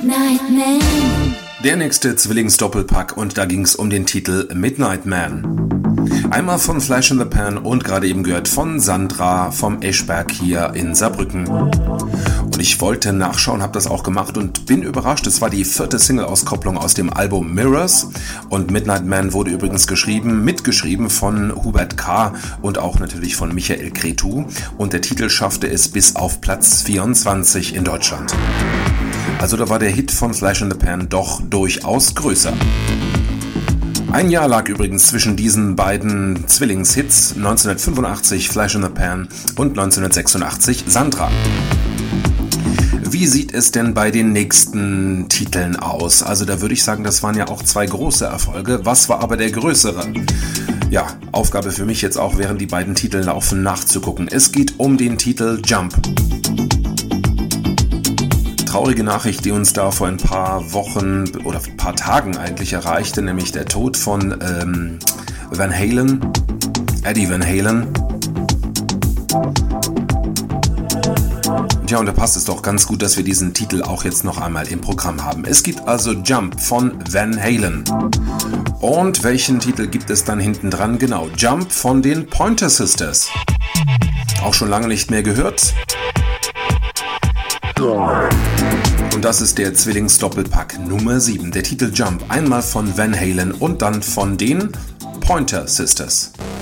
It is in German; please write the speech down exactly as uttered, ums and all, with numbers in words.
Midnight Man. Der nächste Zwillings-Doppelpack und da ging es um den Titel Midnight Man. Einmal von Flash in the Pan und gerade eben gehört von Sandra vom Eschberg hier in Saarbrücken. Und ich wollte nachschauen, habe das auch gemacht und bin überrascht. Es war die vierte Single-Auskopplung aus dem Album Mirrors und Midnight Man wurde übrigens geschrieben, mitgeschrieben von Hubert K. und auch natürlich von Michael Cretu und der Titel schaffte es bis auf Platz vierundzwanzig in Deutschland. Also da war der Hit von Flash in the Pan doch durchaus größer. Ein Jahr lag übrigens zwischen diesen beiden Zwillingshits, neunzehnhundertfünfundachtzig Flash in the Pan und neunzehnhundertsechsundachtzig Sandra. Wie sieht es denn bei den nächsten Titeln aus? Also da würde ich sagen, das waren ja auch zwei große Erfolge. Was war aber der größere? Ja, Aufgabe für mich jetzt auch, während die beiden Titel laufen, nachzugucken. Es geht um den Titel Jump. Traurige Nachricht, die uns da vor ein paar Wochen oder ein paar Tagen eigentlich erreichte, nämlich der Tod von ähm, Van Halen, Eddie Van Halen. Tja, und da passt es doch ganz gut, dass wir diesen Titel auch jetzt noch einmal im Programm haben. Es gibt also Jump von Van Halen. Und welchen Titel gibt es dann hinten dran? Genau, Jump von den Pointer Sisters. Auch schon lange nicht mehr gehört. Und das ist der Zwillings-Doppelpack Nummer sieben. Der Titel Jump, einmal von Van Halen und dann von den Pointer Sisters.